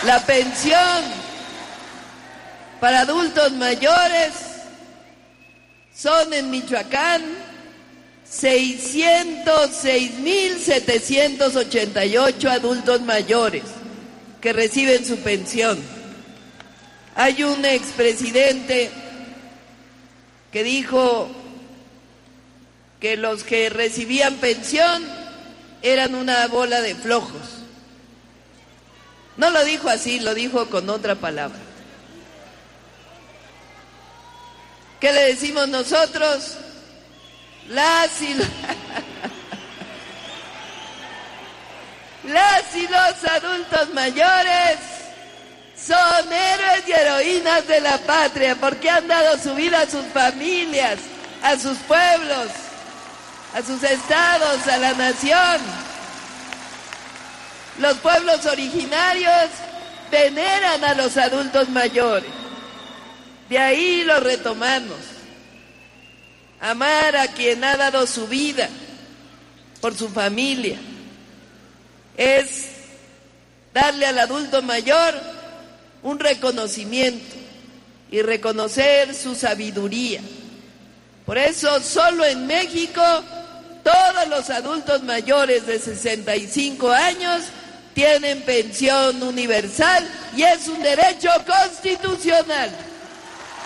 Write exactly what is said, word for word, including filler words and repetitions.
La pensión para adultos mayores son en Michoacán seiscientos seis mil setecientos ochenta y ocho adultos mayores que reciben su pensión. Hay un expresidente que dijo que los que recibían pensión eran una bola de flojos. No lo dijo así, lo dijo con otra palabra. ¿Qué le decimos nosotros? Las y los, las y los adultos mayores son héroes y heroínas de la patria porque han dado su vida a sus familias, a sus pueblos, a sus estados, a la nación. Los pueblos originarios veneran a los adultos mayores. De ahí lo retomamos. Amar a quien ha dado su vida por su familia es darle al adulto mayor un reconocimiento y reconocer su sabiduría. Por eso, solo en México, todos los adultos mayores de sesenta y cinco años tienen pensión universal y es un derecho constitucional.